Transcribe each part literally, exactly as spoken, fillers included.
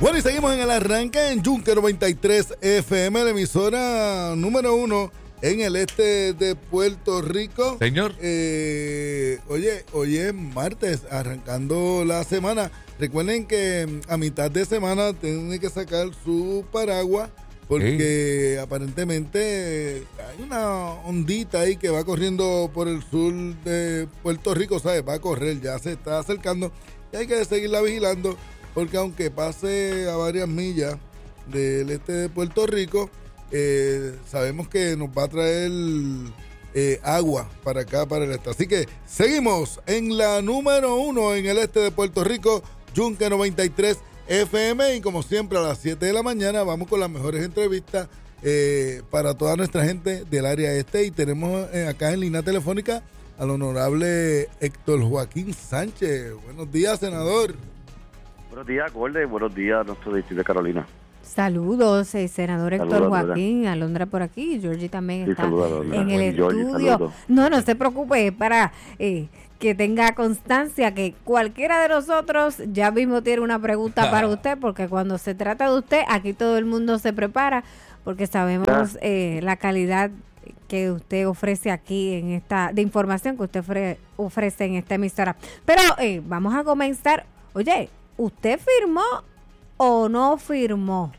Bueno, y seguimos en el arranque en Yunque noventa y tres F M, la emisora número uno en el este de Puerto Rico. Señor. Eh, oye, hoy es martes, arrancando la semana. Recuerden que a mitad de semana tienen que sacar su paraguas porque sí, aparentemente hay una ondita ahí que va corriendo por el sur de Puerto Rico, ¿sabes? Va a correr, ya se está acercando y hay que seguirla vigilando. Porque aunque pase a varias millas del este de Puerto Rico, eh, sabemos que nos va a traer eh, agua para acá, para el este. Así que seguimos en la número uno en el este de Puerto Rico, Yunque noventa y tres F M. Y como siempre a las siete de la mañana vamos con las mejores entrevistas eh, para toda nuestra gente del área este. Y tenemos eh, acá en línea telefónica al honorable Héctor Joaquín Sánchez. Buenos días, senador. Buenos días, Gordy. Buenos días a nuestro distrito de Carolina. Saludos, eh, senador Héctor Saludos, Joaquín. Alondra por aquí. Georgie también sí, está saludos, en el Georgie, estudio. saludos. No, no se preocupe, para eh, que tenga constancia que cualquiera de nosotros ya mismo tiene una pregunta para usted, porque cuando se trata de usted, aquí todo el mundo se prepara, porque sabemos eh, la calidad que usted ofrece aquí en esta, de información que usted ofre, ofrece en esta emisora. Pero eh, vamos a comenzar. Oye, ¿usted firmó o no firmó?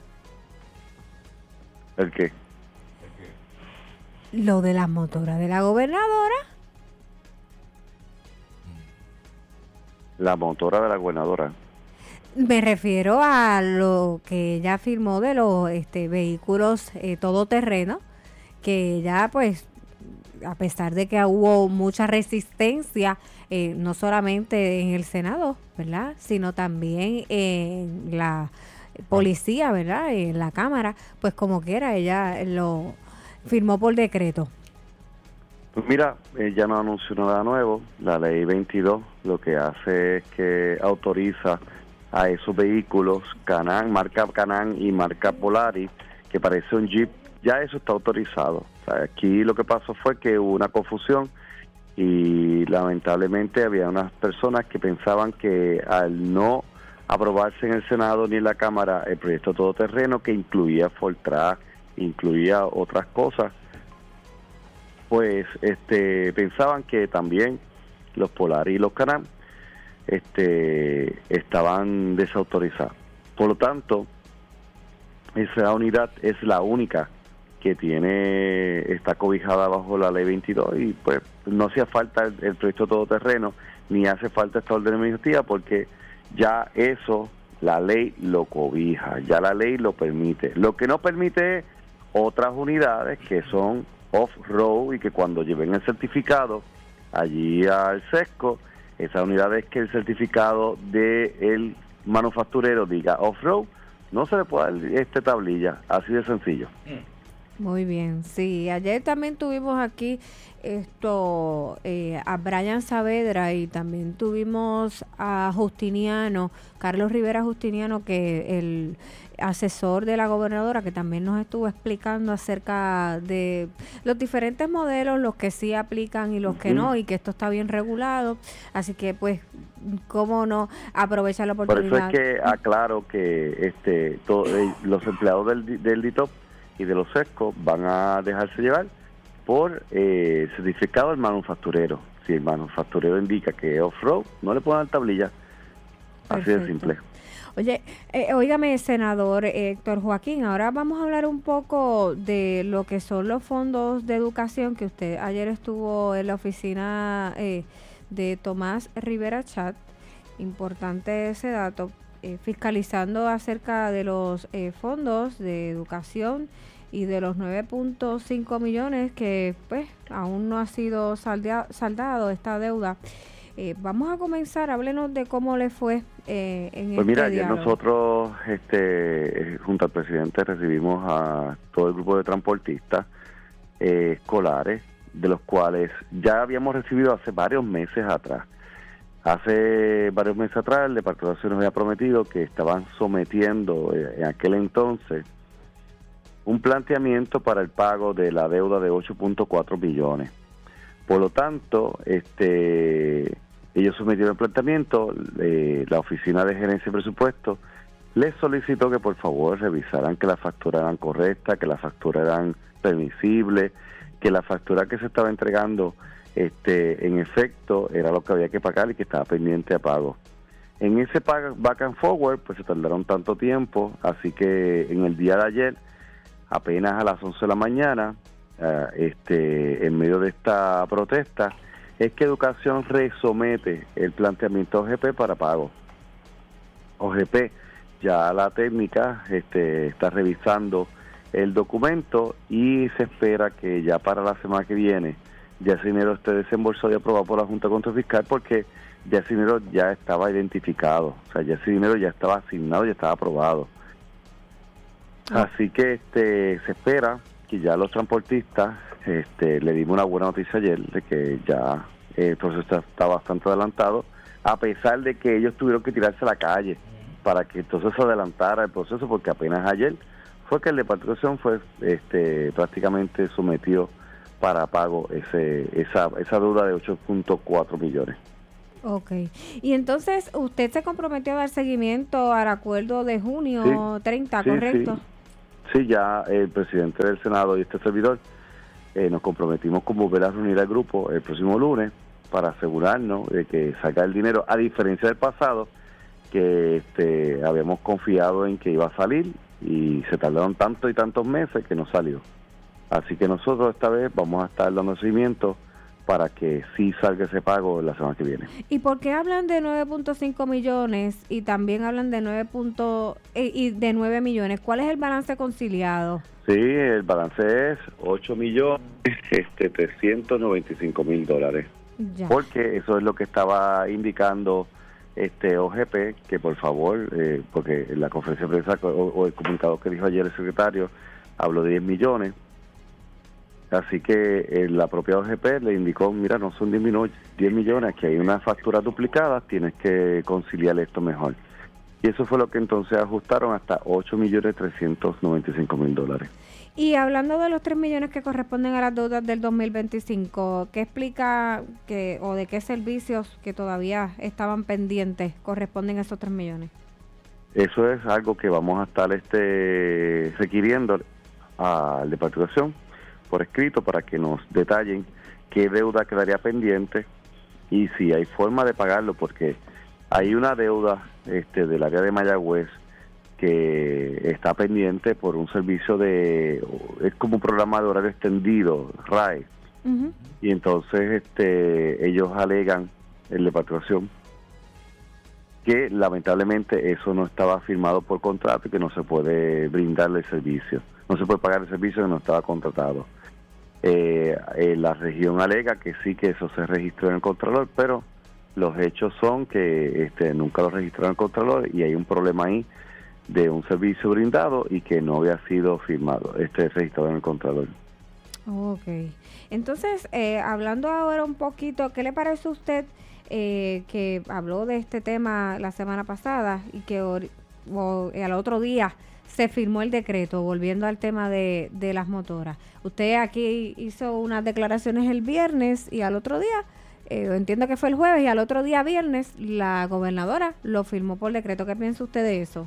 ¿El qué? Lo de las motoras de la gobernadora. La motora de la gobernadora. Me refiero a lo que ella firmó de los este, vehículos eh, todoterreno, que ella pues, a pesar de que hubo mucha resistencia, eh, no solamente en el Senado, ¿verdad?, sino también en la policía, ¿verdad?, en la Cámara, pues como quiera, ella lo firmó por decreto. Pues mira, ella no anunció nada nuevo. La ley veintidós lo que hace es que autoriza a esos vehículos Can-Am, marca Can-Am y marca Polaris, que parece un Jeep, ya eso está autorizado. O sea, aquí lo que pasó fue que hubo una confusión y lamentablemente había unas personas que pensaban que al no aprobarse en el Senado ni en la Cámara el proyecto todoterreno, que incluía Fortran, incluía otras cosas, pues este pensaban que también los Polaris y los Can-Am este estaban desautorizados. Por lo tanto, esa unidad es la única que tiene, está cobijada bajo la ley veintidós y pues no hacía falta el, el proyecto todoterreno, ni hace falta esta orden administrativa, porque ya eso, la ley lo cobija, ya la ley lo permite. Lo que no permite es otras unidades que son off-road y que cuando lleven el certificado allí al sesco, esas unidades que el certificado del manufacturero diga off-road, no se le puede dar esta tablilla, así de sencillo. Muy bien, sí, ayer también tuvimos aquí esto eh, a Brian Saavedra y también tuvimos a Justiniano, Carlos Rivera Justiniano, que el asesor de la gobernadora, que también nos estuvo explicando acerca de los diferentes modelos, los que sí aplican y los que no, y que esto está bien regulado, así que pues cómo no aprovechar la oportunidad. Por eso es que aclaro que este todo, eh, los empleados del, del D I T O P y de los sescos van a dejarse llevar por eh, certificado del manufacturero. Si el manufacturero indica que es off-road, no le pueden dar tablilla. Así Perfecto. De simple. Oye, eh, óigame, senador Héctor Joaquín, ahora vamos a hablar un poco de lo que son los fondos de educación, que usted ayer estuvo en la oficina eh, de Tomás Rivera Chat. Importante ese dato, eh, fiscalizando acerca de los eh, fondos de educación y de los nueve punto cinco millones que pues aún no ha sido saldea, saldado esta deuda. Eh, vamos a comenzar, háblenos de cómo le fue eh, en pues este mira, diálogo. ayer nosotros, este, junto al presidente, recibimos a todo el grupo de transportistas eh, escolares, de los cuales ya habíamos recibido hace varios meses atrás. Hace varios meses atrás el Departamento de Educación nos había prometido que estaban sometiendo eh, en aquel entonces un planteamiento para el pago de la deuda de ocho punto cuatro billones. Por lo tanto, este ellos sometieron el planteamiento, eh, la Oficina de Gerencia y Presupuesto les solicitó que por favor revisaran que las facturas eran correctas, que las facturas eran permisibles, que la factura que se estaba entregando este en efecto era lo que había que pagar y que estaba pendiente a pago. En ese back and forward pues se tardaron tanto tiempo, así que en el día de ayer, apenas a las once de la mañana, uh, este en medio de esta protesta, es que Educación resomete el planteamiento a O G P para pago. O G P, ya la técnica este, está revisando el documento y se espera que ya para la semana que viene ya ese dinero esté desembolsado y aprobado por la Junta de Control Fiscal, porque ya ese dinero ya estaba identificado, o sea, ya ese dinero ya estaba asignado, ya estaba aprobado. Ah. Así que este se espera que ya los transportistas, este le dimos una buena noticia ayer de que ya el proceso está, está bastante adelantado, a pesar de que ellos tuvieron que tirarse a la calle para que entonces se adelantara el proceso, porque apenas ayer fue que el Departamento de Educación fue este, prácticamente sometido para pago ese esa esa deuda de ocho punto cuatro millones. Ok. Y entonces usted se comprometió a dar seguimiento al acuerdo de junio sí, treinta, sí, ¿correcto? Sí. sí, ya el presidente del Senado y este servidor eh, nos comprometimos con volver a reunir al grupo el próximo lunes para asegurarnos de que saca el dinero, a diferencia del pasado, que este, habíamos confiado en que iba a salir y se tardaron tantos y tantos meses que no salió. Así que nosotros esta vez vamos a estar dando seguimiento para que sí salga ese pago la semana que viene. ¿Y por qué hablan de nueve punto cinco millones y también hablan de nueve punto, eh, y de nueve millones? ¿Cuál es el balance conciliado? Sí, el balance es ocho millones este trescientos noventa y cinco mil dólares. Ya. Porque eso es lo que estaba indicando este O G P, que por favor, eh, porque en la conferencia de prensa o, o el comunicado que dijo ayer el secretario habló de diez millones. Así que eh, la propia O G P le indicó, mira, no son diez millones, que hay una factura duplicada, tienes que conciliar esto mejor. Y eso fue lo que entonces ajustaron hasta ocho millones trescientos noventa y cinco mil dólares. Y hablando de los tres millones que corresponden a las deudas del dos mil veinticinco, ¿qué explica que o de qué servicios que todavía estaban pendientes corresponden a esos tres millones? Eso es algo que vamos a estar este requiriendo al Departamento de Educación por escrito para que nos detallen qué deuda quedaría pendiente y si hay forma de pagarlo, porque hay una deuda este del área de Mayagüez que está pendiente por un servicio de, es como un programa de horario extendido, R A E, uh-huh. Y entonces este ellos alegan, el Departamento de Educación, que lamentablemente eso no estaba firmado por contrato y que no se puede brindarle el servicio, no se puede pagar el servicio que no estaba contratado. Eh, eh, la región alega que sí, que eso se registró en el Contralor, pero los hechos son que este nunca lo registró en el Contralor y hay un problema ahí de un servicio brindado y que no había sido firmado, este registrado en el Contralor. Ok. Entonces, eh, hablando ahora un poquito, ¿qué le parece a usted eh, que habló de este tema la semana pasada y que o, o, al otro día se firmó el decreto, volviendo al tema de, de las motoras? Usted aquí hizo unas declaraciones el viernes y al otro día, eh, entiendo que fue el jueves, y al otro día viernes la gobernadora lo firmó por decreto. ¿Qué piensa usted de eso?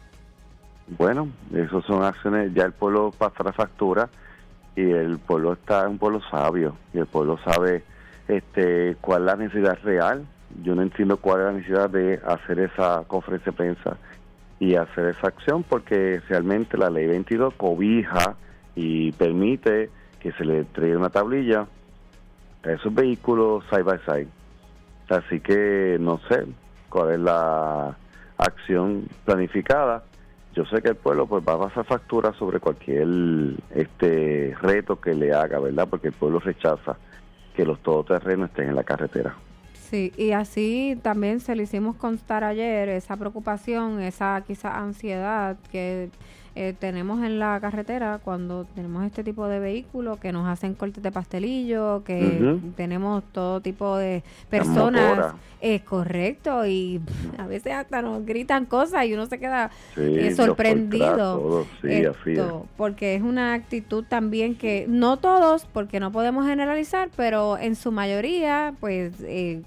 Bueno, eso son acciones, ya el pueblo pasa la factura y el pueblo está un pueblo sabio y el pueblo sabe este cuál es la necesidad real. Yo no entiendo cuál es la necesidad de hacer esa conferencia de prensa y hacer esa acción, porque realmente la ley veintidós cobija y permite que se le entregue una tablilla a esos vehículos side by side. Así que no sé cuál es la acción planificada. Yo sé que el pueblo pues va a pasar factura sobre cualquier este reto que le haga, ¿verdad? Porque el pueblo rechaza que los todoterrenos estén en la carretera. Sí, y así también se le hicimos constar ayer esa preocupación, esa quizá ansiedad que eh, tenemos en la carretera cuando tenemos este tipo de vehículos que nos hacen cortes de pastelillo, que uh-huh. tenemos todo tipo de personas, es correcto, y a veces hasta nos gritan cosas y uno se queda sí, eh, sorprendido. Todo, sí, esto, así es. Porque es una actitud también que no todos, porque no podemos generalizar, pero en su mayoría, pues eh,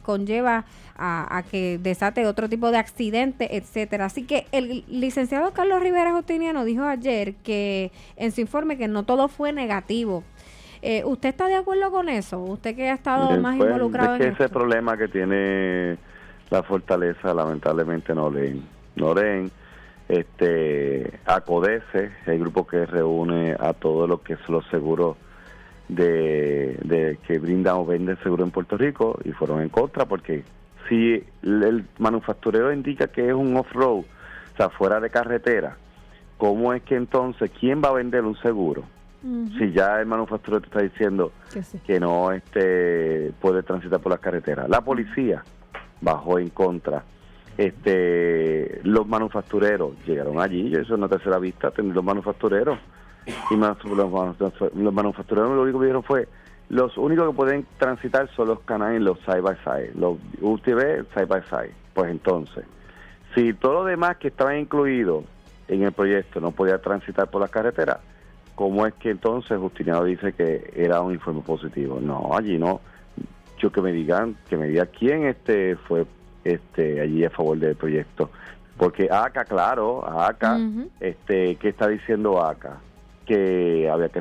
conlleva a, a que desate otro tipo de accidente, etcétera. Así que el licenciado Carlos Rivera Justiniano dijo ayer que en su informe que no todo fue negativo. Eh, ¿Usted está de acuerdo con eso? ¿Usted que ha estado más pues, involucrado es que en ese esto? problema que tiene la Fortaleza, lamentablemente no leen. No leen. Este, ACODESE, el grupo que reúne a todos los que son los seguros de, de que brindan o venden seguro en Puerto Rico, y fueron en contra porque si el, el manufacturero indica que es un off-road, o sea, fuera de carretera, ¿cómo es que entonces quién va a vender un seguro? Uh-huh. Si ya el manufacturero te está diciendo que, sí. que no este puede transitar por las carreteras. La policía bajó en contra. Este, los manufactureros llegaron allí, yo eso en la tercera vista, tener los manufactureros, y más, los, los manufactureros lo único que dijeron fue, los únicos que pueden transitar son los canales, los side by side, los U T V side by side. Pues entonces, si todo lo demás que estaba incluido en el proyecto no podía transitar por las carreteras, ¿cómo es que entonces Justiniano dice que era un informe positivo? No, allí no. Yo que me digan, que me diga quién este fue este allí a favor del proyecto, porque ACA, claro, ACA, uh-huh. este, ¿qué está diciendo ACA? Que había que